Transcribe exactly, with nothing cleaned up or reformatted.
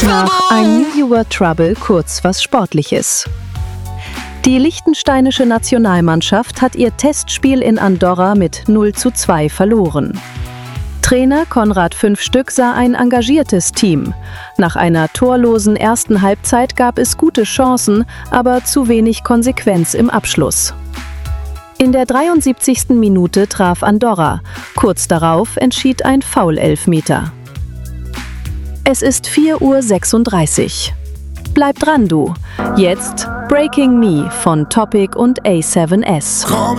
nach I Knew You Were Trouble kurz was Sportliches. Die liechtensteinische Nationalmannschaft hat ihr Testspiel in Andorra mit null zu zwei verloren. Trainer Konrad Fünfstück sah ein engagiertes Team. Nach einer torlosen ersten Halbzeit gab es gute Chancen, aber zu wenig Konsequenz im Abschluss. In der dreiundsiebzigsten Minute traf Andorra. Kurz darauf entschied ein Foul-Elfmeter. Es ist vier Uhr sechsunddreißig. Bleib dran, du. Jetzt Breaking Me von Topic und A sieben S.